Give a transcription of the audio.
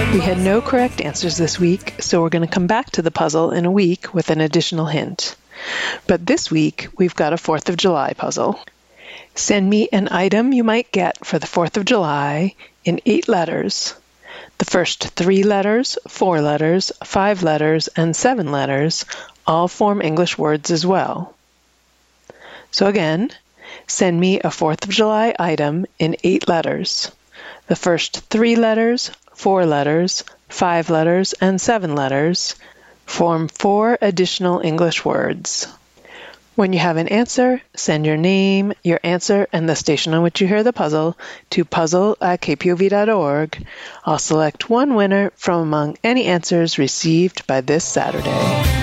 We had no correct answers this week, so we're going to come back to the puzzle in a week with an additional hint. But this week, we've got a 4th of July puzzle. Send me an item you might get for the 4th of July in 8 letters. The first 3 letters, 4 letters, 5 letters, and 7 letters all form English words as well. So again, send me a 4th of July item in 8 letters. The first 3 letters, 4 letters, 5 letters, and 7 letters form 4 additional English words. When you have an answer, send your name, your answer, and the station on which you hear the puzzle to puzzle@kpov.org. I'll select one winner from among any answers received by this Saturday.